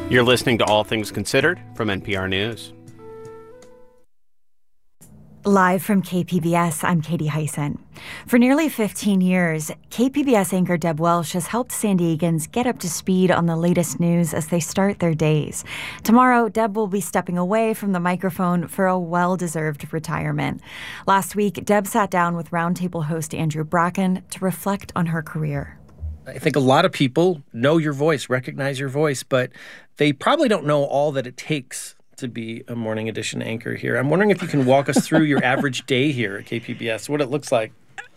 You're listening to All Things Considered from NPR News. Live from KPBS, I'm Katie Hyson. For nearly 15 years, KPBS anchor Deb Welsh has helped San Diegans get up to speed on the latest news as they start their days. Tomorrow, Deb will be stepping away from the microphone for a well-deserved retirement. Last week, Deb sat down with Roundtable host Andrew Bracken to reflect on her career. I think a lot of people know your voice, recognize your voice, but they probably don't know all that it takes to be a morning edition anchor here. I'm wondering if you can walk us through your average day here at KPBS, what it looks like.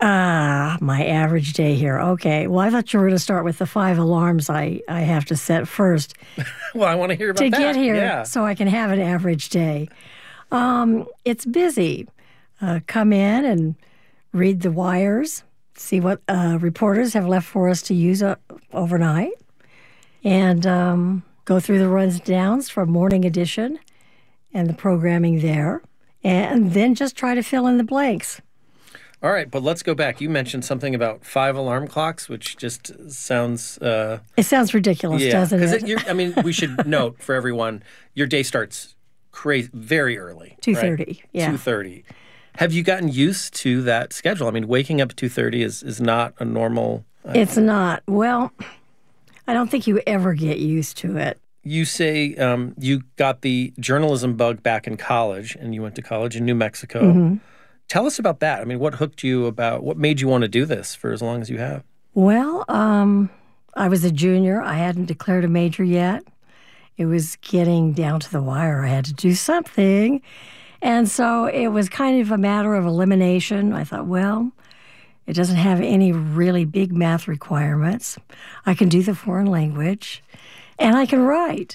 My average day here. Okay. Well, I thought you were going to start with the 5 alarms I have to set first. Well, I want to hear about that. To get here so I can have an average day. It's busy. Come in and read the wires, see what reporters have left for us to use overnight, and go through the runs downs from Morning Edition and the programming there, and then just try to fill in the blanks. All right, but let's go back. You mentioned something about 5 alarm clocks, which just sounds... It sounds ridiculous, doesn't it? We should note for everyone, your day starts very early. 2:30, right? yeah. 2:30. Have you gotten used to that schedule? I mean, waking up at 2:30 is not a normal... It's not. Well, I don't think you ever get used to it. You say you got the journalism bug back in college, and you went to college in New Mexico. Mm-hmm. Tell us about that. I mean, what hooked you about, what made you want to do this for as long as you have? Well, I was a junior. I hadn't declared a major yet. It was getting down to the wire. I had to do something. And so it was kind of a matter of elimination. I thought, well, it doesn't have any really big math requirements. I can do the foreign language, and I can write.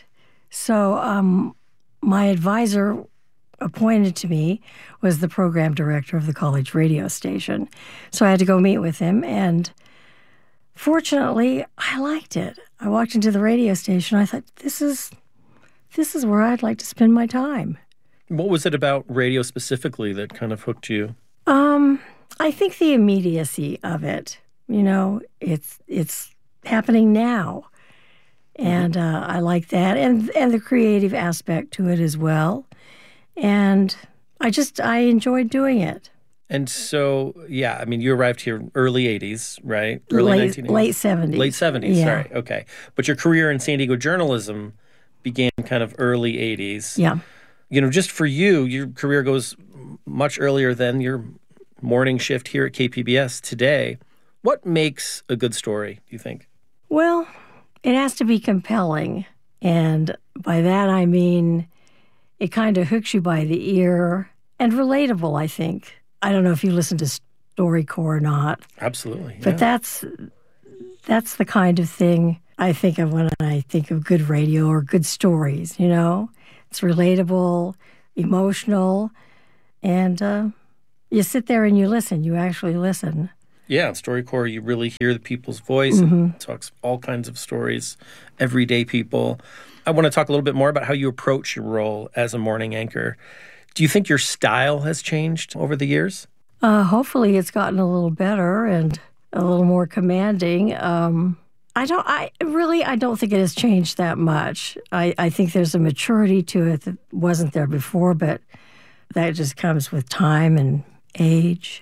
So my advisor appointed to me was the program director of the college radio station. So I had to go meet with him, and fortunately, I liked it. I walked into the radio station. I thought, this is where I'd like to spend my time. What was it about radio specifically that kind of hooked you? I think the immediacy of it. You know, it's happening now. And I like that, and the creative aspect to it as well. And I enjoyed doing it. And so, yeah, I mean, you arrived here early 80s, right? Late 70s. Late 70s, yeah. Sorry, okay. But your career in San Diego journalism began kind of early 80s. Yeah. You know, just for you, your career goes much earlier than your morning shift here at KPBS today. What makes a good story, do you think? Well, it has to be compelling. And by that, I mean, it kind of hooks you by the ear and relatable, I think. I don't know if you listen to StoryCorps or not. Absolutely. But that's the kind of thing I think of when I think of good radio or good stories, you know? It's relatable, emotional, and you sit there and you listen. You actually listen. Yeah, in StoryCorps, you really hear the people's voice. Mm-hmm. It talks all kinds of stories, everyday people. I want to talk a little bit more about how you approach your role as a morning anchor. Do you think your style has changed over the years? Hopefully it's gotten a little better and a little more commanding. I don't think it has changed that much. I think there's a maturity to it that wasn't there before, but that just comes with time and age.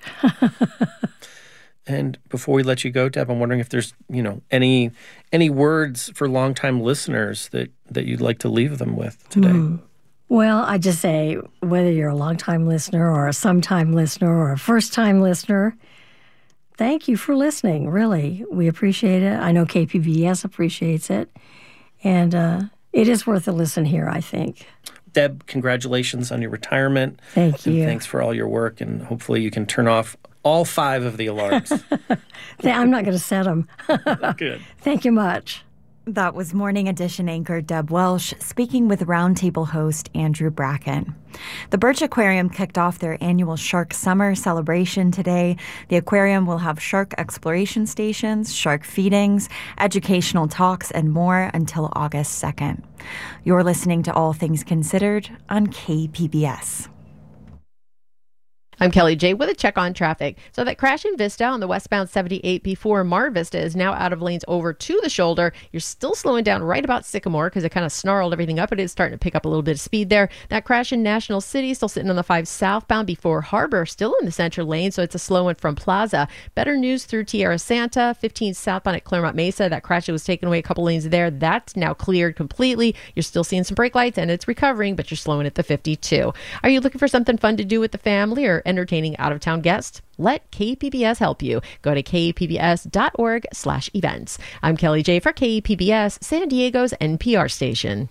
And before we let you go, Deb, I'm wondering if there's, any words for longtime listeners that you'd like to leave them with today. Well, I just say, whether you're a longtime listener or a sometime listener or a first-time listener, thank you for listening, really. We appreciate it. I know KPBS appreciates it. And it is worth a listen here, I think. Deb, congratulations on your retirement. Thank you. And thanks for all your work, and hopefully you can turn off all 5 of the alarms. I'm not going to set them. Good. Thank you much. That was Morning Edition anchor Deb Welsh speaking with Roundtable host Andrew Bracken. The Birch Aquarium kicked off their annual Shark Summer celebration today. The aquarium will have shark exploration stations, shark feedings, educational talks, and more until August 2nd. You're listening to All Things Considered on KPBS. I'm Kelly J with a check on traffic. So that crash in Vista on the westbound 78 before Mar Vista is now out of lanes over to the shoulder. You're still slowing down right about Sycamore because it kind of snarled everything up. It is starting to pick up a little bit of speed there. That crash in National City still sitting on the 5 southbound before Harbor, still in the center lane. So it's a slow one from Plaza. Better news through Tierra Santa, 15 southbound at Claremont Mesa. That crash was taken away a couple lanes there. That's now cleared completely. You're still seeing some brake lights and it's recovering, but you're slowing at the 52. Are you looking for something fun to do with the family or entertaining out-of-town guests? Let KPBS help you. Go to kpbs.org/events. I'm Kelly J for KPBS, San Diego's NPR station.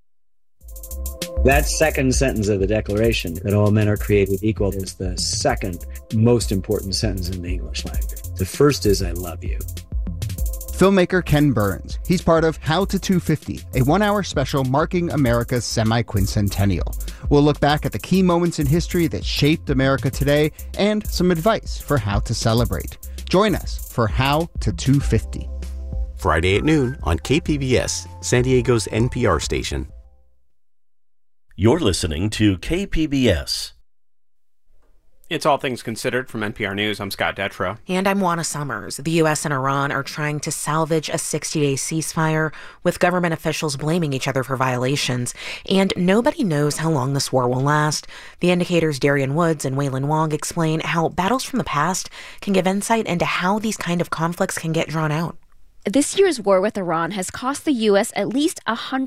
That second sentence of the Declaration, that all men are created equal, is the second most important sentence in the English language. The first is, I love you. Filmmaker Ken Burns. He's part of How to 250, a one-hour special marking America's semi-quincentennial. We'll look back at the key moments in history that shaped America today and some advice for how to celebrate. Join us for How to 250. Friday at noon on KPBS, San Diego's NPR station. You're listening to KPBS. It's All Things Considered from NPR News. I'm Scott Detrow. And I'm Juana Summers. The U.S. and Iran are trying to salvage a 60-day ceasefire, with government officials blaming each other for violations. And nobody knows how long this war will last. The Indicator's Darian Woods and Waylon Wong explain how battles from the past can give insight into how these kind of conflicts can get drawn out. This year's war with Iran has cost the U.S. at least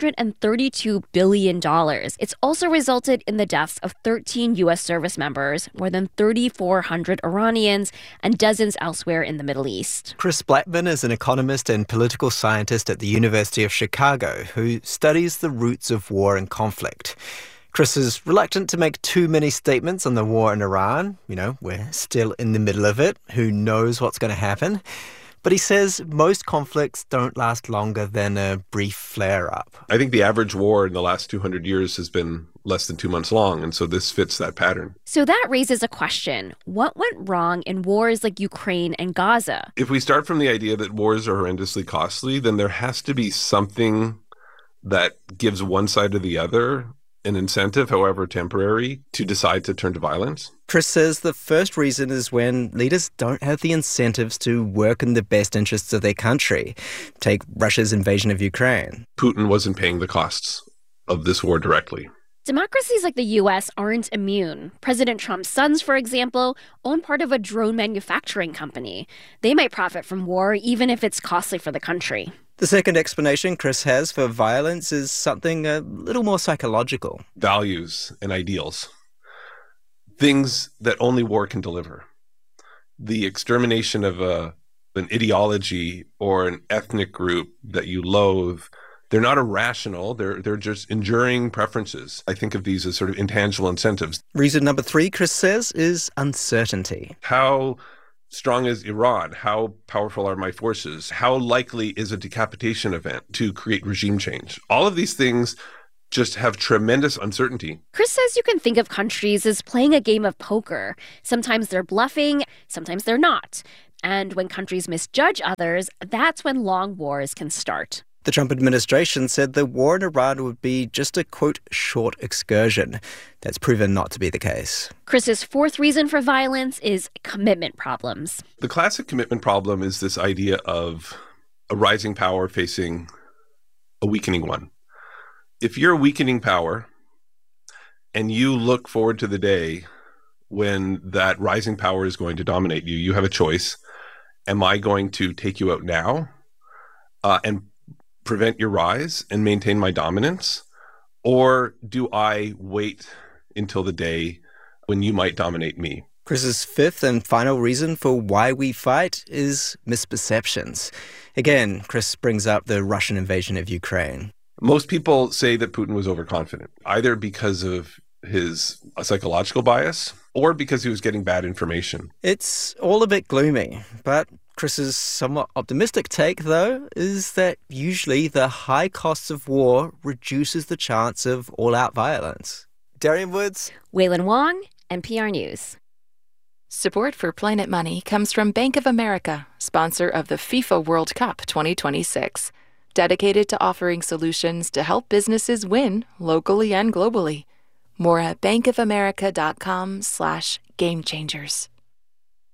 $132 billion. It's also resulted in the deaths of 13 U.S. service members, more than 3,400 Iranians, and dozens elsewhere in the Middle East. Chris Blackman is an economist and political scientist at the University of Chicago who studies the roots of war and conflict. Chris is reluctant to make too many statements on the war in Iran. You know, we're still in the middle of it. Who knows what's going to happen? But he says most conflicts don't last longer than a brief flare-up. I think the average war in the last 200 years has been less than 2 months long, and so this fits that pattern. So that raises a question. What went wrong in wars like Ukraine and Gaza? If we start from the idea that wars are horrendously costly, then there has to be something that gives one side or the other an incentive, however temporary, to decide to turn to violence. Chris says the first reason is when leaders don't have the incentives to work in the best interests of their country. Take Russia's invasion of Ukraine. Putin wasn't paying the costs of this war directly. Democracies like the U.S. aren't immune. President Trump's sons, for example, own part of a drone manufacturing company. They might profit from war even if it's costly for the country. The second explanation Chris has for violence is something a little more psychological. Values and ideals. Things that only war can deliver. The extermination of an ideology or an ethnic group that you loathe, they're not irrational. They're just enduring preferences. I think of these as sort of intangible incentives. Reason number 3, Chris says, is uncertainty. How strong is Iran? How powerful are my forces? How likely is a decapitation event to create regime change? All of these things just have tremendous uncertainty. Chris says you can think of countries as playing a game of poker. Sometimes they're bluffing, sometimes they're not. And when countries misjudge others, that's when long wars can start. The Trump administration said the war in Iran would be just a, quote, short excursion. That's proven not to be the case. Chris's fourth reason for violence is commitment problems. The classic commitment problem is this idea of a rising power facing a weakening one. If you're a weakening power and you look forward to the day when that rising power is going to dominate you, you have a choice. Am I going to take you out now and prevent your rise and maintain my dominance? Or do I wait until the day when you might dominate me? Chris's fifth and final reason for why we fight is misperceptions. Again, Chris brings up the Russian invasion of Ukraine. Most people say that Putin was overconfident, either because of his psychological bias or because he was getting bad information. It's all a bit gloomy, but Chris's somewhat optimistic take, though, is that usually the high costs of war reduces the chance of all-out violence. Darian Woods. Waylon Wong, NPR News. Support for Planet Money comes from Bank of America, sponsor of the FIFA World Cup 2026, dedicated to offering solutions to help businesses win locally and globally. More at bankofamerica.com/give. game changers.